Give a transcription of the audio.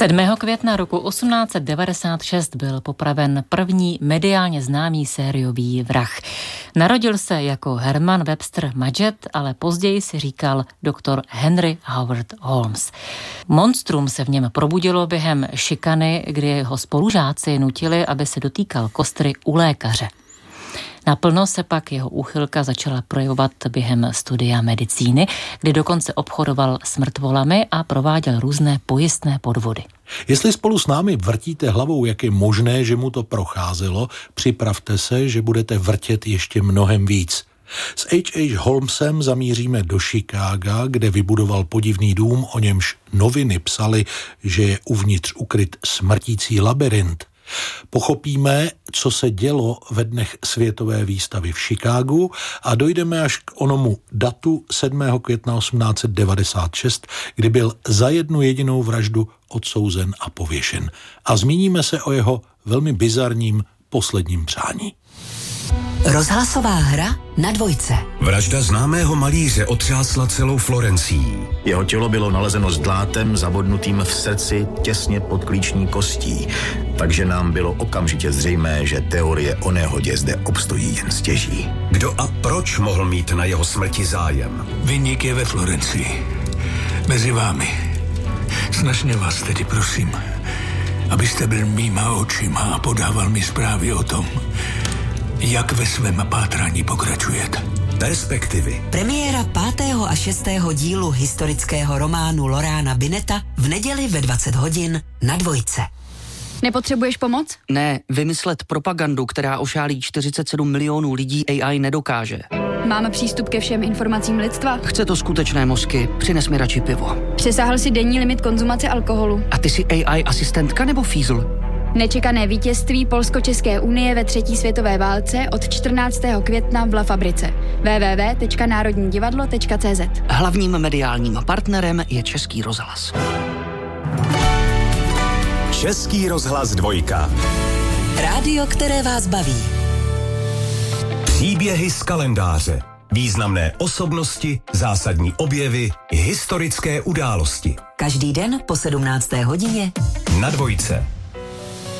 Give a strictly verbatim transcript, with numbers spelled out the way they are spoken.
sedmého května roku osmnáct set devadesát šest byl popraven první mediálně známý sériový vrah. Narodil se jako Herman Webster Mudgett, ale později si říkal doktor Henry Howard Holmes. Monstrum se v něm probudilo během šikany, kdy jeho spolužáci nutili, aby se dotýkal kostry u lékaře. Naplno se pak jeho úchylka začala projevovat během studia medicíny, kdy dokonce obchodoval s mrtvolami a prováděl různé pojistné podvody. Jestli spolu s námi vrtíte hlavou, jak je možné, že mu to procházelo, připravte se, že budete vrtět ještě mnohem víc. S H H. Holmesem zamíříme do Chicaga, kde vybudoval podivný dům, o němž noviny psaly, že je uvnitř ukryt smrtící labyrint. Pochopíme, co se dělo ve dnech světové výstavy v Chicagu a dojdeme až k onomu datu sedmého května osmnáct set devadesát šest, kdy byl za jednu jedinou vraždu odsouzen a pověšen. A zmíníme se o jeho velmi bizarním posledním přání. Rozhlasová hra na Dvojce. Vražda známého malíře otřásla celou Florencií. Jeho tělo bylo nalezeno s dlátem zabodnutým v srdci těsně pod klíční kostí, takže nám bylo okamžitě zřejmé, že teorie o nehodě zde obstojí jen stěží. Kdo a proč mohl mít na jeho smrti zájem? Viník je ve Florencii. Mezi vámi. Snažně vás tedy prosím, abyste byl mýma očima a podával mi zprávy o tom, jak ve svém pátrání pokračujete. Perspektivy. Premiéra pátého a šestého dílu historického románu Lorána Bineta v neděli ve dvacet hodin na Dvojce. Nepotřebuješ pomoc? Ne, vymyslet propagandu, která ošálí čtyřicet sedm milionů lidí, A I nedokáže. Máme přístup ke všem informacím lidstva? Chce to skutečné mozky, přines mi radši pivo. Přesáhl si denní limit konzumace alkoholu. A ty jsi A I asistentka nebo fízl? Nečekané vítězství Polsko-České unie ve třetí světové válce od čtrnáctého května v La Fabrice. w w w tečka národní divadlo tečka c z. Hlavním mediálním partnerem je Český rozhlas. Český rozhlas Dvojka. Rádio, které vás baví. Příběhy z kalendáře. Významné osobnosti, zásadní objevy, historické události. Každý den po sedmnácté hodině na Dvojce.